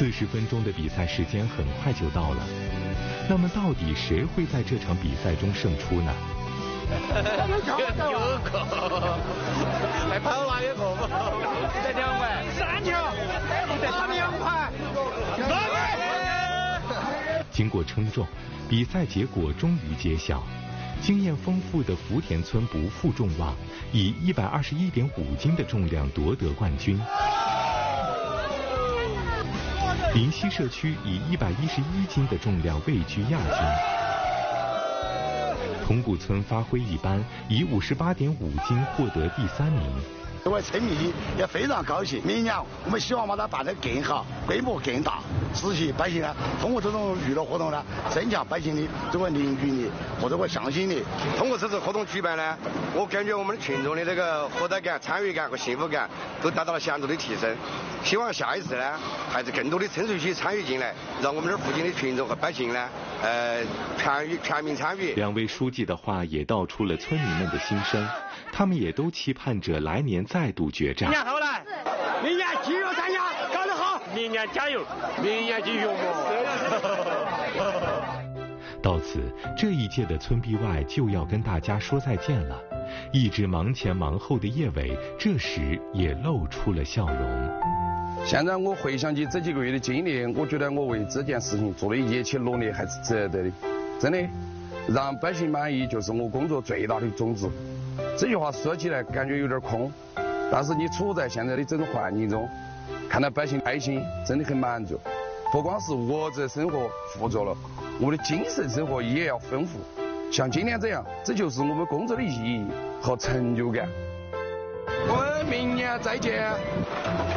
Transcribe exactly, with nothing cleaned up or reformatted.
四十分钟的比赛时间很快就到了，那么到底谁会在这场比赛中胜出呢？ 有可，还跑哪一个嘛？再两块，三条，打两块，三块。 经过称重，比赛结果终于揭晓。经验丰富的福田村不负众望，以一百二十一点五斤的重量夺得冠军。临溪社区以一百一十一斤的重量位居亚军。铜鼓村发挥一般，以五十八点五斤获得第三名。 作为村民也非常高兴，明年我们希望把它办得更好，规模更大，刺激百姓呢。通过这种娱乐活动呢，增强百姓的这个凝聚力或者个向心力。 通过这次活动举办呢，我感觉我们群众的这个获得感、参与感和幸福感都达到了显著的提升。希望下一次呢，还是更多的村社区参与进来，让我们这儿附近的群众和百姓呢，呃，全域全民参与。 两位书记的话也道出了村民们的心声，他们也都期盼着来年再度决战。 明年后来，明年继续参加，搞得好，明年加油，明年继续到此，这一届的村 B Y 就要跟大家说再见了。一直忙前忙后的叶伟，这时也露出了笑容。 现在我回想起这几个月的经历，我觉得我为这件事情做的一切努力还是值得的。真的，让百姓满意就是我工作最大的宗旨。这句话说起来感觉有点空，但是你处在现在的这种环境中，看到百姓开心，真的很满足。不光是物质生活富足了，我们的精神生活也要丰富。像今天这样，这就是我们工作的意义和成就感。我们明年再见。